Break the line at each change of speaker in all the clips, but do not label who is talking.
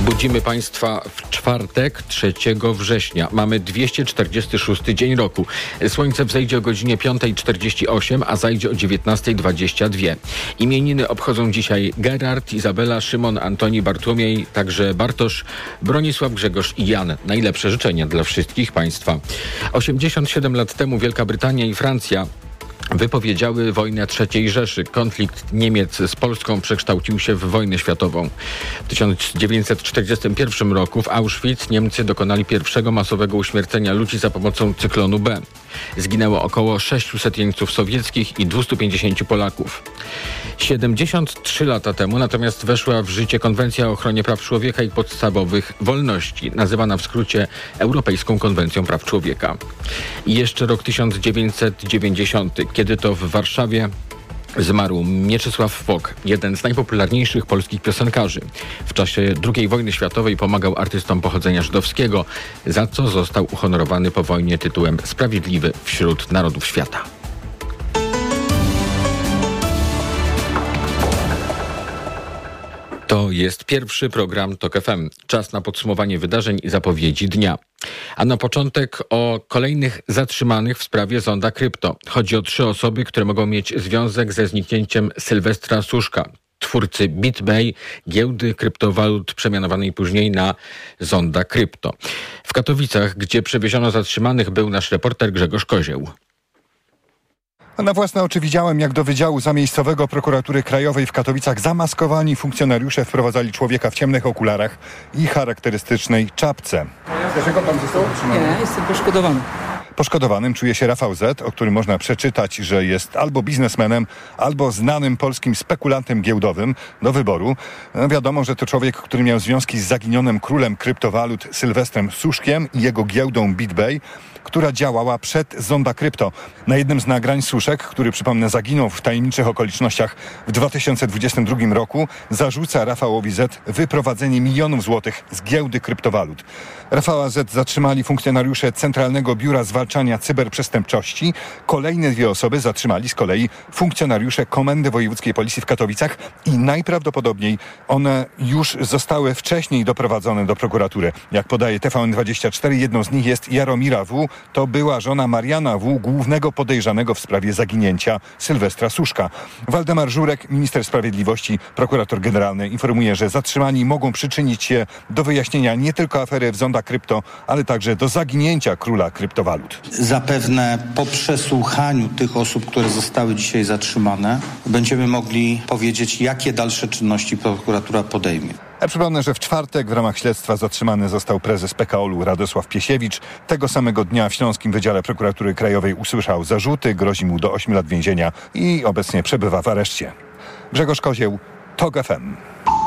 Budzimy Państwa w czwartek, 3 września. Mamy 246 dzień roku. Słońce wzejdzie o godzinie 5:48, a zajdzie o 19:22. Imieniny obchodzą dzisiaj Gerard, Izabela, Szymon, Antoni, Bartłomiej, także Bartosz, Bronisław, Grzegorz i Jan. Najlepsze życzenia dla wszystkich Państwa. 87 lat temu Wielka Brytania i Francja wypowiedziały wojnę III Rzeszy. Konflikt Niemiec z Polską przekształcił się w wojnę światową. W 1941 roku w Auschwitz Niemcy dokonali pierwszego masowego uśmiercenia ludzi za pomocą cyklonu B. Zginęło około 600 jeńców sowieckich i 250 Polaków. 73 lata temu natomiast weszła w życie Konwencja o ochronie praw człowieka i podstawowych wolności, nazywana w skrócie Europejską Konwencją Praw Człowieka. I jeszcze rok 1990, kiedy to w Warszawie zmarł Mieczysław Fok, jeden z najpopularniejszych polskich piosenkarzy. W czasie II wojny światowej pomagał artystom pochodzenia żydowskiego, za co został uhonorowany po wojnie tytułem Sprawiedliwy wśród Narodów Świata. To jest pierwszy program TOK FM. Czas na podsumowanie wydarzeń i zapowiedzi dnia. A na początek o kolejnych zatrzymanych w sprawie zonda krypto. Chodzi o 3 osoby, które mogą mieć związek ze zniknięciem Sylwestra Suszka, twórcy BitBay, giełdy kryptowalut przemianowanej później na zonda krypto. W Katowicach, gdzie przewieziono zatrzymanych, był nasz reporter Grzegorz Kozieł.
Na własne oczy widziałem, jak do Wydziału Zamiejscowego Prokuratury Krajowej w Katowicach zamaskowani funkcjonariusze wprowadzali człowieka w ciemnych okularach i charakterystycznej czapce. Dlaczego pan został utrzymany?
Nie, jestem poszkodowany.
Poszkodowanym czuje się Rafał Z., o którym można przeczytać, że jest albo biznesmenem, albo znanym polskim spekulantem giełdowym do wyboru. Wiadomo, że to człowiek, który miał związki z zaginionym królem kryptowalut Sylwestrem Suszkiem i jego giełdą BitBay, która działała przed Zonda Krypto. Na jednym z nagrań Suszek, który przypomnę zaginął w tajemniczych okolicznościach w 2022 roku, zarzuca Rafałowi Z. wyprowadzenie milionów złotych z giełdy kryptowalut. Rafała Z. zatrzymali funkcjonariusze Centralnego Biura Zwalczania Cyberprzestępczości. Kolejne 2 osoby zatrzymali z kolei funkcjonariusze Komendy Wojewódzkiej Policji w Katowicach i najprawdopodobniej one już zostały wcześniej doprowadzone do prokuratury. Jak podaje TVN24, jedną z nich jest Jaromira W., to była żona Mariana W., głównego podejrzanego w sprawie zaginięcia Sylwestra Suszka. Waldemar Żurek, minister sprawiedliwości, prokurator generalny, informuje, że zatrzymani mogą przyczynić się do wyjaśnienia nie tylko afery w Zonda Krypto, ale także do zaginięcia króla kryptowalut.
Zapewne po przesłuchaniu tych osób, które zostały dzisiaj zatrzymane, będziemy mogli powiedzieć, jakie dalsze czynności prokuratura podejmie.
Ja przypomnę, że w czwartek w ramach śledztwa zatrzymany został prezes PKOL-u Radosław Piesiewicz. Tego samego dnia w Śląskim Wydziale Prokuratury Krajowej usłyszał zarzuty, grozi mu do 8 lat więzienia i obecnie przebywa w areszcie. Grzegorz Kozieł, TOK FM.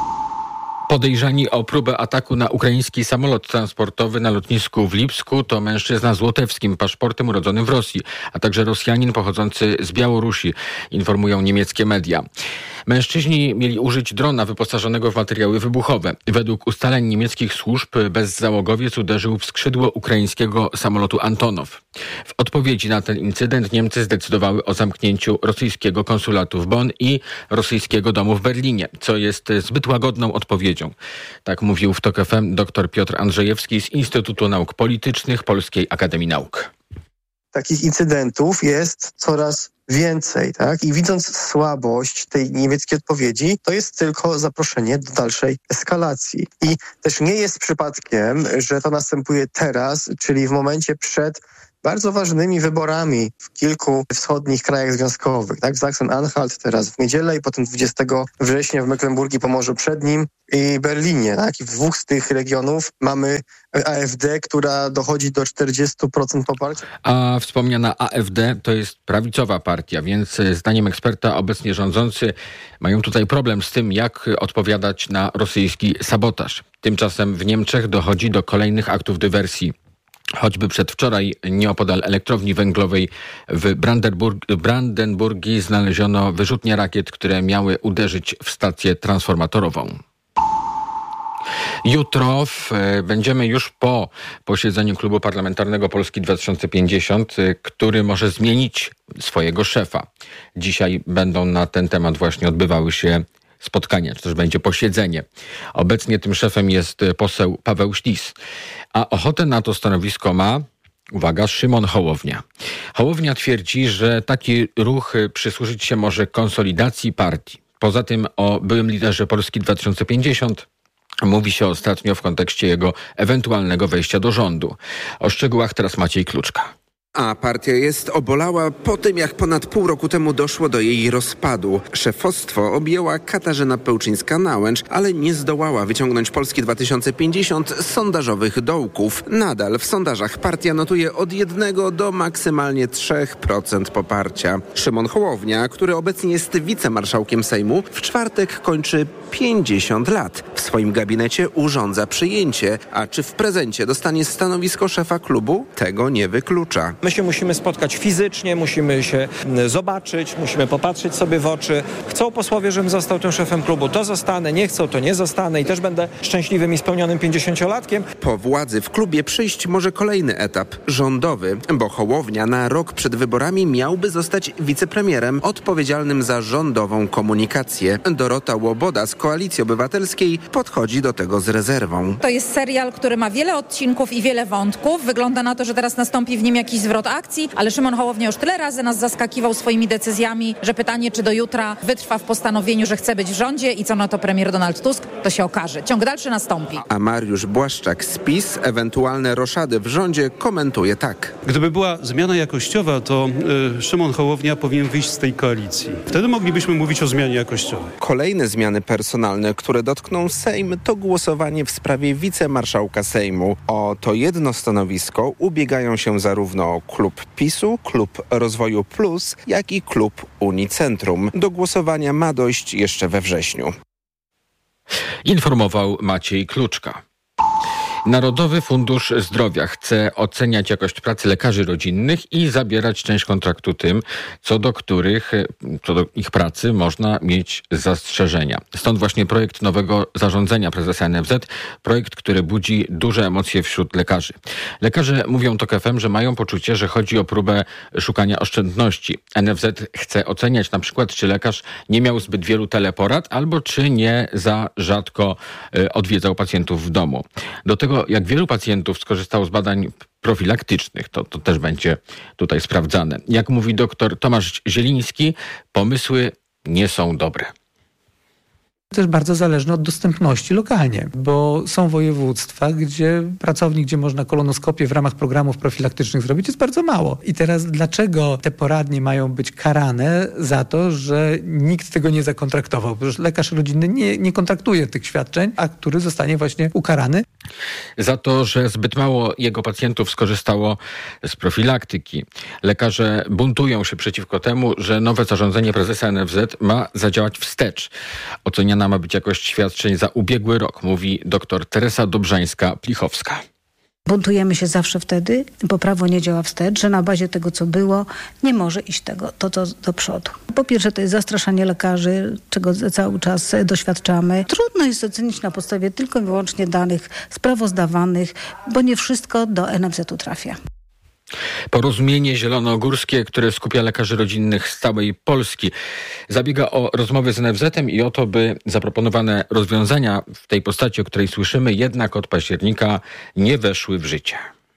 Podejrzani o próbę ataku na ukraiński samolot transportowy na lotnisku w Lipsku to mężczyzna z łotewskim paszportem urodzonym w Rosji, a także Rosjanin pochodzący z Białorusi, informują niemieckie media. Mężczyźni mieli użyć drona wyposażonego w materiały wybuchowe. Według ustaleń niemieckich służb bezzałogowiec uderzył w skrzydło ukraińskiego samolotu Antonow. W odpowiedzi na ten incydent Niemcy zdecydowały o zamknięciu rosyjskiego konsulatu w Bonn i rosyjskiego domu w Berlinie, co jest zbyt łagodną odpowiedzią. Tak mówił w TOK FM dr Piotr Andrzejewski z Instytutu Nauk Politycznych Polskiej Akademii Nauk.
Takich incydentów jest coraz więcej, tak? I widząc słabość tej niemieckiej odpowiedzi, to jest tylko zaproszenie do dalszej eskalacji. I też nie jest przypadkiem, że to następuje teraz, czyli w momencie przed bardzo ważnymi wyborami w kilku wschodnich krajach związkowych, tak? W Sachsen-Anhalt teraz w niedzielę i potem 20 września w Mecklenburgii Pomorzu Przednim i Berlinie, tak? I w 2 z tych regionów mamy AfD, która dochodzi do 40% poparcia.
A wspomniana AfD to jest prawicowa partia, więc zdaniem eksperta obecnie rządzący mają tutaj problem z tym, jak odpowiadać na rosyjski sabotaż. Tymczasem w Niemczech dochodzi do kolejnych aktów dywersji. Choćby przedwczoraj nieopodal elektrowni węglowej w Brandenburgii znaleziono wyrzutnie rakiet, które miały uderzyć w stację transformatorową. Jutro będziemy już po posiedzeniu Klubu Parlamentarnego Polski 2050, który może zmienić swojego szefa. Dzisiaj będą na ten temat właśnie odbywały się spotkania, czy też będzie posiedzenie. Obecnie tym szefem jest poseł Paweł Ślis, a ochotę na to stanowisko ma, uwaga, Szymon Hołownia. Hołownia twierdzi, że taki ruch przysłużyć się może konsolidacji partii. Poza tym o byłym liderze Polski 2050 mówi się ostatnio w kontekście jego ewentualnego wejścia do rządu. O szczegółach teraz Maciej Kluczka.
A partia jest obolała po tym, jak ponad pół roku temu doszło do jej rozpadu. Szefostwo objęła Katarzyna Pełczyńska-Nałęcz, ale nie zdołała wyciągnąć Polski 2050 z sondażowych dołków. Nadal w sondażach partia notuje od 1 do maksymalnie 3% poparcia. Szymon Hołownia, który obecnie jest wicemarszałkiem Sejmu, w czwartek kończy 50 lat. W swoim gabinecie urządza przyjęcie, a czy w prezencie dostanie stanowisko szefa klubu? Tego nie wyklucza.
My się musimy spotkać fizycznie, musimy się zobaczyć, musimy popatrzeć sobie w oczy. Chcą posłowie, żebym został tym szefem klubu, to zostanę, nie chcą, to nie zostanę i też będę szczęśliwym i spełnionym 50-latkiem.
Po władzy w klubie przyjść może kolejny etap, rządowy, bo Hołownia na rok przed wyborami miałby zostać wicepremierem odpowiedzialnym za rządową komunikację. Dorota Łoboda z Koalicji Obywatelskiej podchodzi do tego z rezerwą.
To jest serial, który ma wiele odcinków i wiele wątków. Wygląda na to, że teraz nastąpi w nim jakiś zwrot akcji, ale Szymon Hołownia już tyle razy nas zaskakiwał swoimi decyzjami, że pytanie, czy do jutra wytrwa w postanowieniu, że chce być w rządzie i co na to premier Donald Tusk, to się okaże. Ciąg dalszy nastąpi.
A Mariusz Błaszczak z PiS ewentualne roszady w rządzie komentuje tak.
Gdyby była zmiana jakościowa, to Szymon Hołownia powinien wyjść z tej koalicji. Wtedy moglibyśmy mówić o zmianie jakościowej.
Kolejne zmiany personalne, które dotkną Sejm, to głosowanie w sprawie wicemarszałka Sejmu. O to jedno stanowisko ubiegają się zarówno klub PiS-u, klub Rozwoju Plus, jak i klub Unii Centrum. Do głosowania ma dojść jeszcze we wrześniu.
Informował Maciej Kluczka. Narodowy Fundusz Zdrowia chce oceniać jakość pracy lekarzy rodzinnych i zabierać część kontraktu tym, co do ich pracy można mieć zastrzeżenia. Stąd właśnie projekt nowego zarządzenia prezesa NFZ, projekt, który budzi duże emocje wśród lekarzy. Lekarze mówią TOK FM, że mają poczucie, że chodzi o próbę szukania oszczędności. NFZ chce oceniać na przykład, czy lekarz nie miał zbyt wielu teleporad, albo czy nie za rzadko odwiedzał pacjentów w domu. Do tego, jak wielu pacjentów skorzystało z badań profilaktycznych, to też będzie tutaj sprawdzane. Jak mówi dr Tomasz Zieliński, pomysły nie są dobre.
Też bardzo zależne od dostępności lokalnie, bo są województwa, gdzie pracownik, gdzie można kolonoskopię w ramach programów profilaktycznych zrobić, jest bardzo mało. I teraz dlaczego te poradnie mają być karane za to, że nikt tego nie zakontraktował? Bo już lekarz rodzinny nie kontraktuje tych świadczeń, a który zostanie właśnie ukarany?
Za to, że zbyt mało jego pacjentów skorzystało z profilaktyki. Lekarze buntują się przeciwko temu, że nowe zarządzenie prezesa NFZ ma zadziałać wstecz. Oceniana ma być jakość świadczeń za ubiegły rok, mówi dr Teresa Dobrzańska-Plichowska.
Buntujemy się zawsze wtedy, bo prawo nie działa wstecz, że na bazie tego, co było, nie może iść to do przodu. Po pierwsze, to jest zastraszanie lekarzy, czego cały czas doświadczamy. Trudno jest ocenić na podstawie tylko i wyłącznie danych sprawozdawanych, bo nie wszystko do NFZ-u trafia.
Porozumienie zielonogórskie, które skupia lekarzy rodzinnych z całej Polski, zabiega o rozmowy z NFZ-em i o to, by zaproponowane rozwiązania w tej postaci, o której słyszymy, jednak od października nie weszły w życie.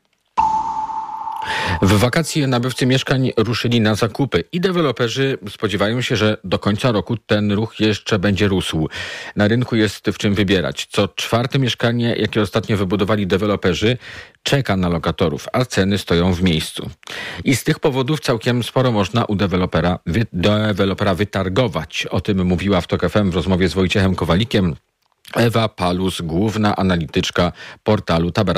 W wakacje nabywcy mieszkań ruszyli na zakupy i deweloperzy spodziewają się, że do końca roku ten ruch jeszcze będzie rósł. Na rynku jest w czym wybierać. Co czwarte mieszkanie, jakie ostatnio wybudowali deweloperzy, czeka na lokatorów, a ceny stoją w miejscu. I z tych powodów całkiem sporo można u dewelopera wytargować. O tym mówiła w TOK FM w rozmowie z Wojciechem Kowalikiem Ewa Palus, główna analityczka portalu Tabera.